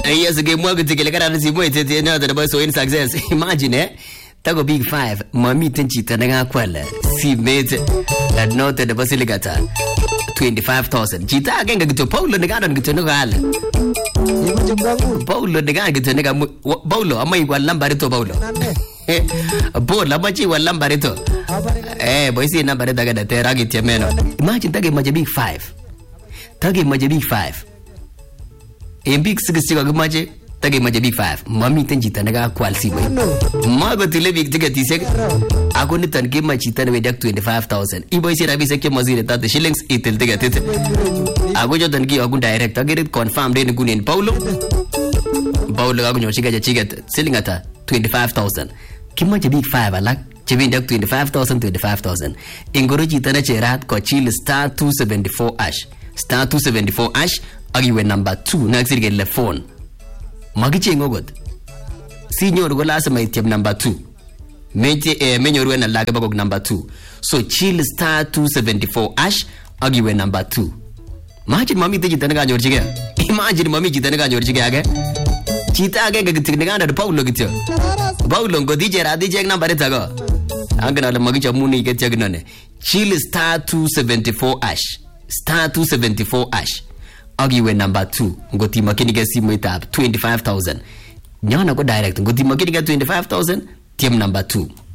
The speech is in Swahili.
Yes, game work to get a simoy to another about so in success. Imagine Tago Big 5, Mammy Tenchita Naga Quella. See mate at not at the Basilicata. 25,000. Chita again get to Polo the garden get to Nogal. Polo the guy get to Nega Bolo, I may one lambarito Bolo. Bola Bachi one lambarito. Boy, see number that the Terragit Yameno. Imagine Taki Big 5. Taki Big 5. In big 60 Maji, Taki Big 5. Mammy Tenchita Naga Qualsi. Margot to live ticket is I couldn't give my chitan away 25,000. If I said I was a Mazir at the shillings, it will take it. I would just give a good direct. I get it confirmed in Gunin Paulo. Paulo Aguno, she got a ticket selling at 25,000. Give my Big 5, I like. Chivin 25,000, 25,000. In Goroji Tanacherat, Cochil star 274 ash. Star 274 ash. Agiwe number 2 next get the phone magiche ngogod senior gola sama item number 2 menyo ruena laga bagog number 2 so chill star 274 ash agiwe number 2 imagine mami te jitana ga jorjige imagine mami jitana ga jorjige aga chita aga ga tiknega na paulo gityo paulo ngo dj ra dj number tago angana la magicha muni ke tiagnane chill star 274 ash star 274 ash Agiwe number 2 ngoti makini ga simu ita 25,000 nyana go direct ngoti makini ga 25,000 team number 2